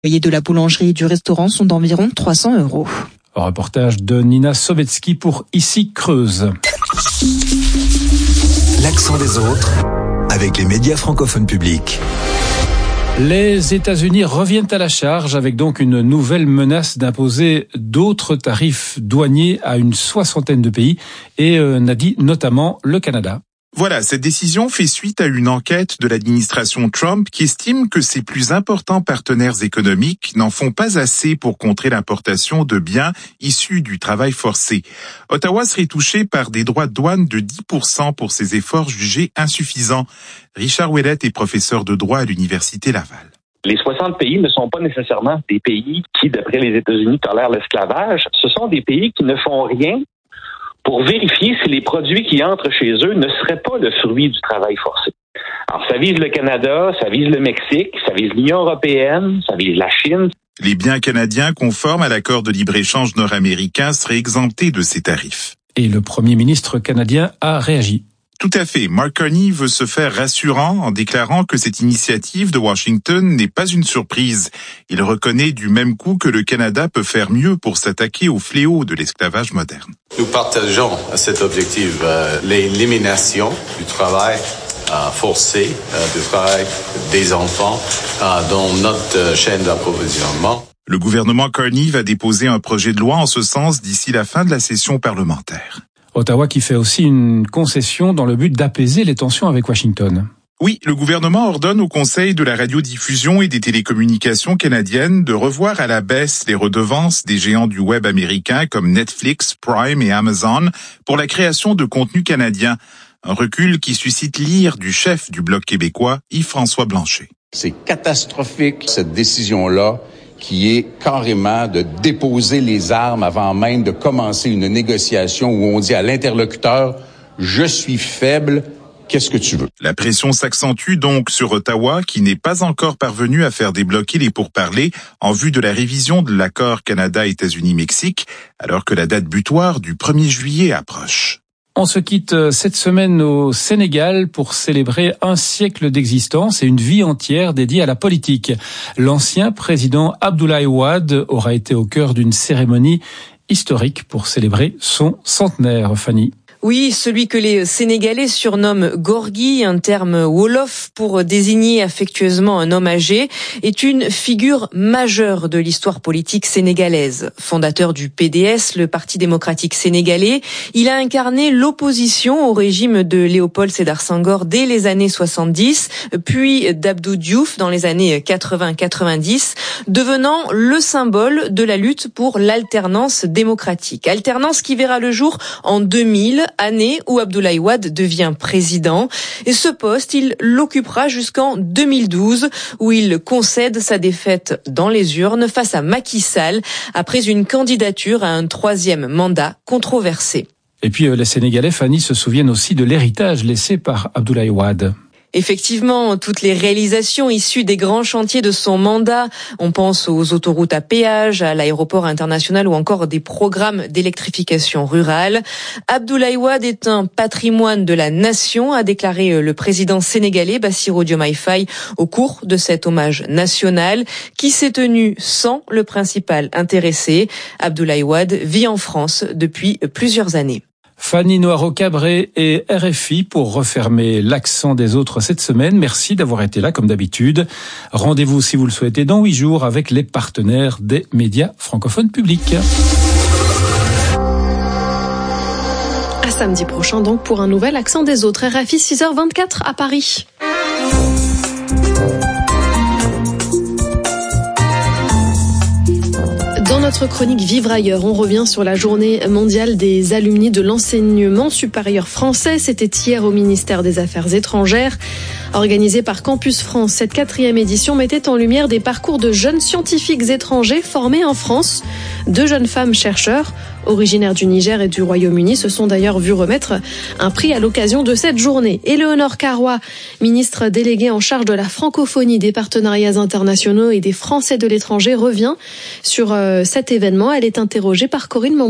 Les loyers de la boulangerie et du restaurant sont d'environ 300 €. Reportage de Nina Sovetski pour Ici Creuse. L'accent des autres avec les médias francophones publics. Les États-Unis reviennent à la charge avec donc une nouvelle menace d'imposer d'autres tarifs douaniers à une soixantaine de pays et notamment le Canada. Voilà, cette décision fait suite à une enquête de l'administration Trump qui estime que ses plus importants partenaires économiques n'en font pas assez pour contrer l'importation de biens issus du travail forcé. Ottawa serait touché par des droits de douane de 10% pour ses efforts jugés insuffisants. Richard Ouellette est professeur de droit à l'Université Laval. Les 60 pays ne sont pas nécessairement des pays qui, d'après les États-Unis, tolèrent l'esclavage. Ce sont des pays qui ne font rien pour vérifier si les produits qui entrent chez eux ne seraient pas le fruit du travail forcé. Alors, ça vise le Canada, ça vise le Mexique, ça vise l'Union européenne, ça vise la Chine. Les biens canadiens conformes à l'accord de libre-échange nord-américain seraient exemptés de ces tarifs. Et le Premier ministre canadien a réagi. Tout à fait. Mark Carney veut se faire rassurant en déclarant que cette initiative de Washington n'est pas une surprise. Il reconnaît du même coup que le Canada peut faire mieux pour s'attaquer au fléau de l'esclavage moderne. Nous partageons cet objectif, l'élimination du travail forcé, du travail des enfants dans notre chaîne d'approvisionnement. Le gouvernement Carney va déposer un projet de loi en ce sens d'ici la fin de la session parlementaire. Ottawa qui fait aussi une concession dans le but d'apaiser les tensions avec Washington. Oui, le gouvernement ordonne au Conseil de la radiodiffusion et des télécommunications canadiennes de revoir à la baisse les redevances des géants du web américains comme Netflix, Prime et Amazon pour la création de contenus canadiens. Un recul qui suscite l'ire du chef du Bloc québécois, Yves-François Blanchet. C'est catastrophique, cette décision-là, qui est carrément de déposer les armes avant même de commencer une négociation où on dit à l'interlocuteur « Je suis faible, qu'est-ce que tu veux ?» La pression s'accentue donc sur Ottawa, qui n'est pas encore parvenu à faire débloquer les pourparlers en vue de la révision de l'accord Canada-États-Unis-Mexique, alors que la date butoir du 1er juillet approche. On se quitte cette semaine au Sénégal pour célébrer un siècle d'existence et une vie entière dédiée à la politique. L'ancien président Abdoulaye Wade aura été au cœur d'une cérémonie historique pour célébrer son centenaire, Fanny. Oui, celui que les Sénégalais surnomment Gorgui, un terme wolof pour désigner affectueusement un homme âgé, est une figure majeure de l'histoire politique sénégalaise. Fondateur du PDS, le Parti démocratique sénégalais, il a incarné l'opposition au régime de Léopold Sédar Senghor dès les années 70, puis d'Abdou Diouf dans les années 80-90, devenant le symbole de la lutte pour l'alternance démocratique. Alternance qui verra le jour en 2000, année où Abdoulaye Wade devient président. Et ce poste, il l'occupera jusqu'en 2012, où il concède sa défaite dans les urnes face à Macky Sall, après une candidature à un 3e mandat controversé. Et puis les Sénégalais, Fanny, se souviennent aussi de l'héritage laissé par Abdoulaye Wade. Effectivement, toutes les réalisations issues des grands chantiers de son mandat, on pense aux autoroutes à péage, à l'aéroport international ou encore des programmes d'électrification rurale. Abdoulaye Wade est un patrimoine de la nation, a déclaré le président sénégalais Bassirou Diomaye Faye au cours de cet hommage national qui s'est tenu sans le principal intéressé. Abdoulaye Wade vit en France depuis plusieurs années. Fanny Noiro-Cabré et RFI pour refermer l'accent des autres cette semaine. Merci d'avoir été là comme d'habitude. Rendez-vous si vous le souhaitez dans 8 jours avec les partenaires des médias francophones publics. À samedi prochain donc pour un nouvel accent des autres. RFI 6h24 à Paris. Dans notre chronique Vivre ailleurs, on revient sur la journée mondiale des alumni de l'enseignement supérieur français. C'était hier au ministère des Affaires étrangères. Organisée par Campus France, cette 4e édition mettait en lumière des parcours de jeunes scientifiques étrangers formés en France. 2 jeunes femmes chercheurs, originaires du Niger et du Royaume-Uni, se sont d'ailleurs vues remettre un prix à l'occasion de cette journée. Éléonore Carrois, ministre déléguée en charge de la francophonie, des partenariats internationaux et des Français de l'étranger, revient sur cet événement. Elle est interrogée par Corinne Mandjou.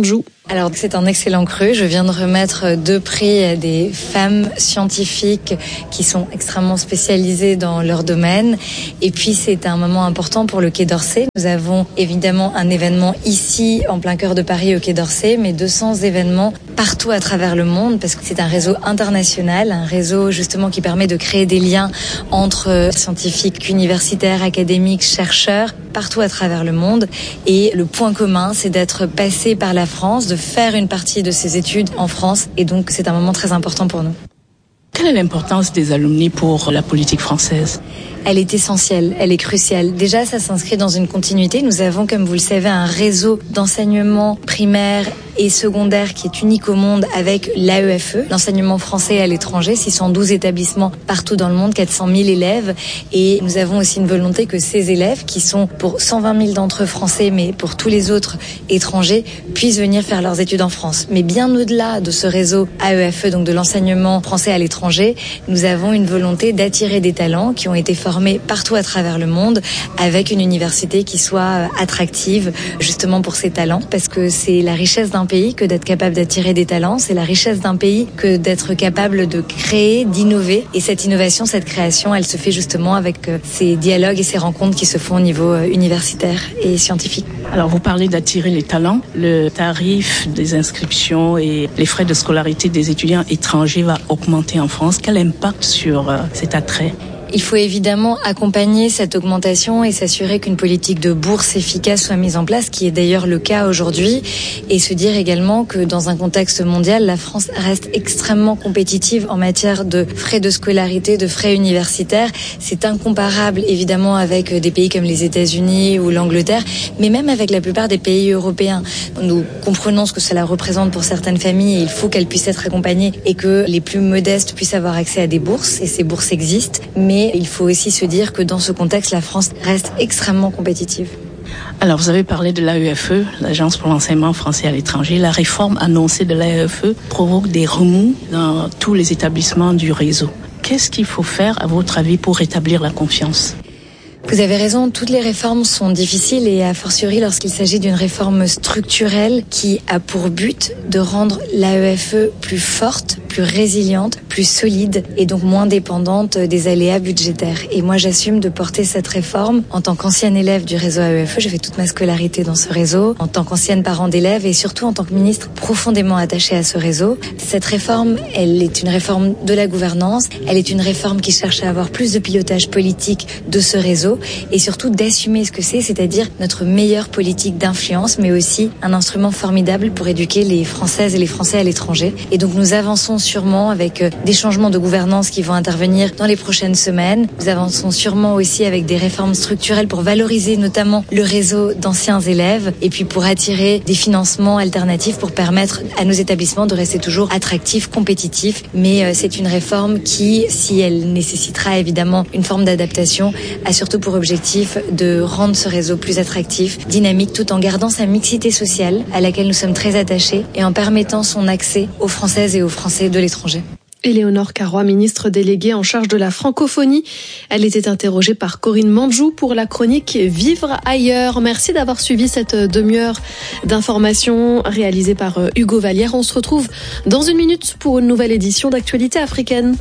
Alors, c'est un excellent cru. Je viens de remettre 2 prix à des femmes scientifiques qui sont extrêmement spécialisées dans leur domaine. Et puis, c'est un moment important pour le Quai d'Orsay. Nous avons évidemment un événement ici, en plein cœur de Paris, au Quai d'Orsay, mais 200 événements partout à travers le monde, parce que c'est un réseau international, un réseau justement qui permet de créer des liens entre scientifiques, universitaires, académiques, chercheurs, partout à travers le monde. Et le point commun, c'est d'être passé par la France, de faire une partie de ses études en France. Et donc, c'est un moment très important pour nous. Quelle est l'importance des alumni pour la politique française ? Elle est essentielle, elle est cruciale. Déjà, ça s'inscrit dans une continuité. Nous avons, comme vous le savez, un réseau d'enseignement primaire et secondaire qui est unique au monde avec l'AEFE, l'enseignement français à l'étranger, 612 établissements partout dans le monde, 400 000 élèves. Et nous avons aussi une volonté que ces élèves, qui sont pour 120 000 d'entre eux français, mais pour tous les autres étrangers, puissent venir faire leurs études en France. Mais bien au-delà de ce réseau AEFE, donc de l'enseignement français à l'étranger, nous avons une volonté d'attirer des talents qui ont été formés partout à travers le monde, avec une université qui soit attractive justement pour ces talents, parce que c'est la richesse d'un pays que d'être capable d'attirer des talents, c'est la richesse d'un pays que d'être capable de créer, d'innover. Et cette innovation, cette création, elle se fait justement avec ces dialogues et ces rencontres qui se font au niveau universitaire et scientifique. Alors, vous parlez d'attirer les talents. Le tarif des inscriptions et les frais de scolarité des étudiants étrangers va augmenter en France. Quel impact sur cet attrait ? Il faut évidemment accompagner cette augmentation et s'assurer qu'une politique de bourse efficace soit mise en place, qui est d'ailleurs le cas aujourd'hui, et se dire également que dans un contexte mondial, la France reste extrêmement compétitive en matière de frais de scolarité, de frais universitaires. C'est incomparable évidemment avec des pays comme les États-Unis ou l'Angleterre, mais même avec la plupart des pays européens. Nous comprenons ce que cela représente pour certaines familles et il faut qu'elles puissent être accompagnées et que les plus modestes puissent avoir accès à des bourses, et ces bourses existent, mais il faut aussi se dire que dans ce contexte, la France reste extrêmement compétitive. Alors, vous avez parlé de l'AEFE, l'Agence pour l'enseignement français à l'étranger. La réforme annoncée de l'AEFE provoque des remous dans tous les établissements du réseau. Qu'est-ce qu'il faut faire, à votre avis, pour rétablir la confiance ? Vous avez raison, toutes les réformes sont difficiles et a fortiori lorsqu'il s'agit d'une réforme structurelle qui a pour but de rendre l'AEFE plus forte, plus résiliente, plus solide et donc moins dépendante des aléas budgétaires. Et moi, j'assume de porter cette réforme en tant qu'ancienne élève du réseau AEFE. J'ai fait toute ma scolarité dans ce réseau, en tant qu'ancienne parent d'élèves et surtout en tant que ministre profondément attachée à ce réseau. Cette réforme, elle est une réforme de la gouvernance. Elle est une réforme qui cherche à avoir plus de pilotage politique de ce réseau et surtout d'assumer ce que c'est-à-dire notre meilleure politique d'influence, mais aussi un instrument formidable pour éduquer les Françaises et les Français à l'étranger. Et donc nous avançons sûrement avec des changements de gouvernance qui vont intervenir dans les prochaines semaines. Nous avançons sûrement aussi avec des réformes structurelles pour valoriser notamment le réseau d'anciens élèves et puis pour attirer des financements alternatifs pour permettre à nos établissements de rester toujours attractifs, compétitifs. Mais c'est une réforme qui, si elle nécessitera évidemment une forme d'adaptation, a surtout pour objectif de rendre ce réseau plus attractif, dynamique, tout en gardant sa mixité sociale à laquelle nous sommes très attachés et en permettant son accès aux Françaises et aux Français de l'étranger. Éléonore Carrois, ministre déléguée en charge de la francophonie. Elle était interrogée par Corinne Manjou pour la chronique Vivre ailleurs. Merci d'avoir suivi cette demi-heure d'information réalisée par Hugo Vallière. On se retrouve dans une minute pour une nouvelle édition d'Actualité africaine.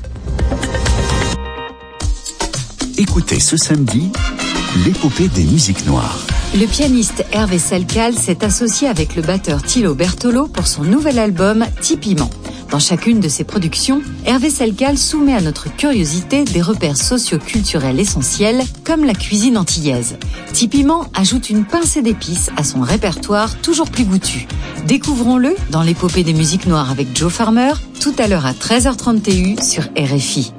Écoutez ce samedi l'épopée des musiques noires. Le pianiste Hervé Selcal s'est associé avec le batteur Thilo Bertolo pour son nouvel album Tipiment. Dans chacune de ses productions, Hervé Selcal soumet à notre curiosité des repères socio-culturels essentiels comme la cuisine antillaise. Tipiment ajoute une pincée d'épices à son répertoire toujours plus goûtu. Découvrons-le dans l'épopée des musiques noires avec Joe Farmer, tout à l'heure à 13h30 TU sur RFI.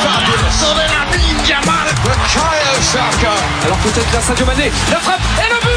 Alors peut-être la Sadio Mané, la frappe et le but.